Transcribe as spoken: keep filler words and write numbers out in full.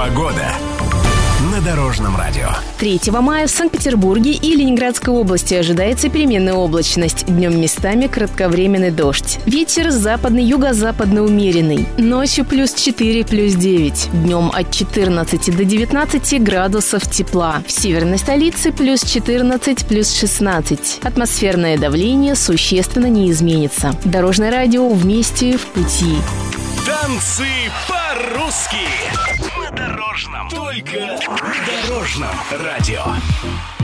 Погода на Дорожном радио. третьего мая в Санкт-Петербурге и Ленинградской области ожидается переменная облачность. Днем местами кратковременный дождь. Ветер западный, юго-западный умеренный. Ночью плюс четыре, плюс девять. Днем от четырнадцати до девятнадцати градусов тепла. В северной столице плюс четырнадцать, плюс шестнадцать. Атмосферное давление существенно не изменится. Дорожное радио вместе в пути. Танцы по-русски на Дорожном. Только на Дорожном радио.